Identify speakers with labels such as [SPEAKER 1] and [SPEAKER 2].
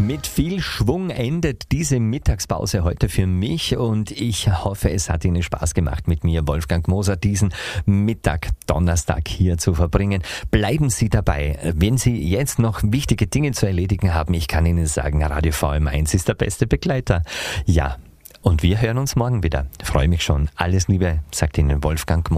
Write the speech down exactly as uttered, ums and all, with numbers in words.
[SPEAKER 1] Mit viel Schwung endet diese Mittagspause heute für mich und ich hoffe, es hat Ihnen Spaß gemacht, mit mir, Wolfgang Moser, diesen Mittag, Donnerstag hier zu verbringen. Bleiben Sie dabei. Wenn Sie jetzt noch wichtige Dinge zu erledigen haben, ich kann Ihnen sagen, Radio V M eins ist der beste Begleiter. Ja, und wir hören uns morgen wieder. Freue mich schon. Alles Liebe, sagt Ihnen Wolfgang Moser.